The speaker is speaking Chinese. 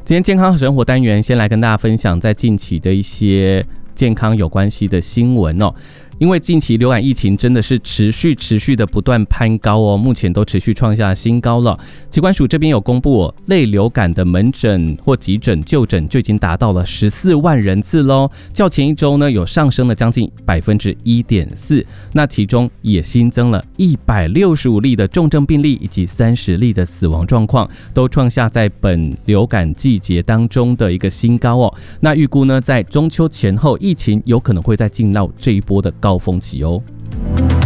今天健康生活单元先来跟大家分享在近期的一些健康有关系的新闻哦。因为近期流感疫情真的是持续的不断攀高哦，目前都持续创下新高了。疾管署这边有公布哦，类流感的门诊或急诊就诊就已经达到了14万人次咯，较前一周呢有上升了将近 1.4%， 那其中也新增了165例的重症病例以及30例的死亡状况，都创下在本流感季节当中的一个新高哦。那预估呢在中秋前后疫情有可能会再进到这一波的高峰期哦。